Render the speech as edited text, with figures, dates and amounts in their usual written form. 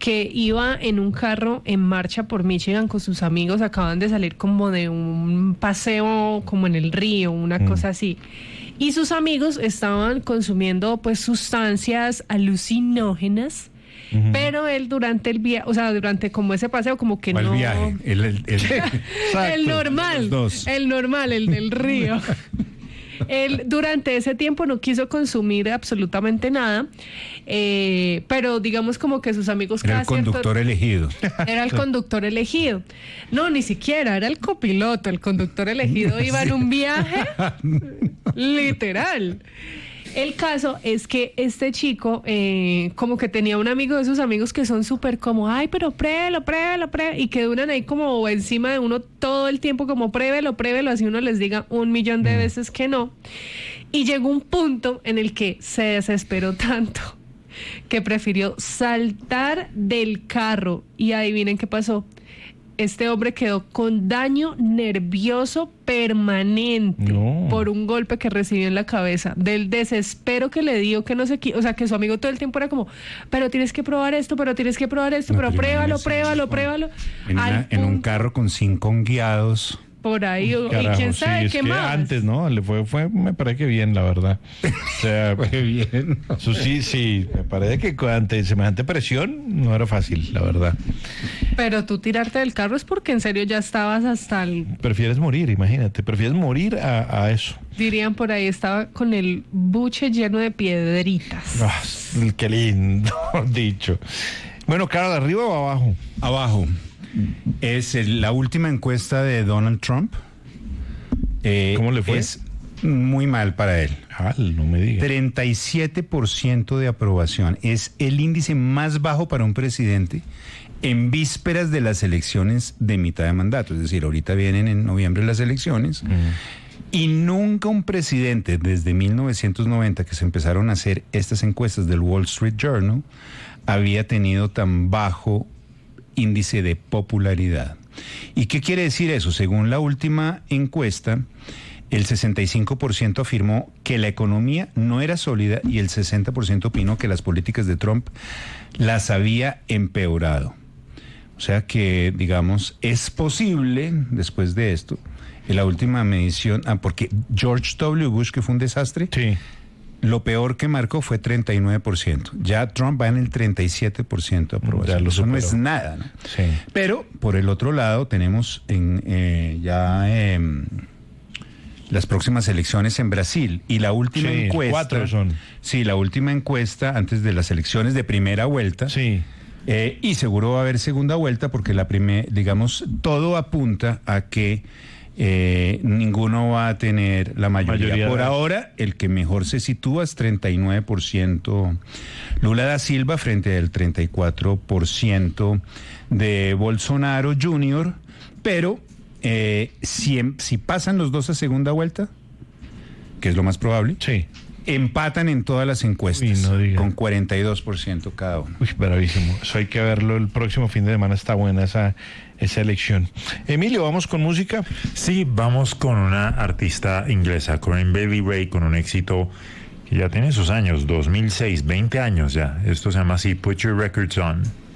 que iba en un carro en marcha por Michigan con sus amigos, acaban de salir como de un paseo como en el río, una cosa así. Y sus amigos estaban consumiendo pues sustancias alucinógenas. Pero él durante el viaje, o sea, durante como ese paseo, como que no... ¿Cuál viaje? El normal, el del río. Él durante ese tiempo no quiso consumir absolutamente nada, pero digamos como que sus amigos... Era el conductor elegido. Era el conductor elegido. No, ni siquiera, era el copiloto. El conductor elegido iba en un viaje literal. El caso es que este chico como que tenía un amigo de sus amigos que son súper como, ay, pero pruébelo, y que duran ahí como encima de uno todo el tiempo como pruébelo, así uno les diga 1.000.000 de veces que no. Y llegó un punto en el que se desesperó tanto que prefirió saltar del carro y adivinen qué pasó. Este hombre quedó con daño nervioso permanente por un golpe que recibió en la cabeza, del desespero que le dio, que no sé qué, o sea, que su amigo todo el tiempo era como, pero tienes que probar esto, pero pruébalo. En un carro con 5 guiados. Por ahí, Carajo, y quién sabe qué que más. antes, ¿no? Le fue, me parece que bien, la verdad. O sea, Fue bien. eso sí, me parece que ante semejante presión no era fácil, la verdad. Pero tú tirarte del carro es porque en serio ya estabas hasta el... Prefieres morir, imagínate, prefieres morir a eso. Dirían por ahí, estaba con el buche lleno de piedritas. Ah, qué lindo dicho. Bueno, Carol, ¿arriba o abajo? Abajo. Es la última encuesta de Donald Trump. ¿Cómo le fue? Es muy mal para él. No me digas. 37% de aprobación. Es el índice más bajo para un presidente en vísperas de las elecciones de mitad de mandato. Es decir, ahorita vienen en noviembre las elecciones. Y nunca un presidente, desde 1990, que se empezaron a hacer estas encuestas del Wall Street Journal, había tenido tan bajo índice de popularidad. ¿Y qué quiere decir eso? Según la última encuesta, el 65% afirmó que la economía no era sólida y el 60% opinó que las políticas de Trump las había empeorado. O sea que, digamos, es posible, después de esto, en la última medición, porque George W. Bush, que fue un desastre, Sí. Lo peor que marcó fue 39%. Ya Trump va en el 37% de aprobación. Ya Eso no superó. es nada, ¿no? Sí. Pero, por el otro lado, tenemos las próximas elecciones en Brasil. Y la última encuesta... 4 son. Sí, la última encuesta antes de las elecciones de primera vuelta. Sí. Y seguro va a haber segunda vuelta porque digamos, todo apunta a que ninguno va a tener la mayoría. Por ahora, el que mejor se sitúa es 39% Lula da Silva frente al 34% de Bolsonaro Jr., pero si pasan los dos a segunda vuelta, que es lo más probable, Sí. empatan en todas las encuestas, Uy, no diga. con 42% cada uno. Uy, bravísimo. Eso hay que verlo el próximo fin de semana. Está buena esa elección. Emilio, ¿vamos con música? Sí, vamos con una artista inglesa, Corinne Bailey Rae, con un éxito que ya tiene sus años, 2006, 20 años ya. Esto se llama así, Put Your Records On.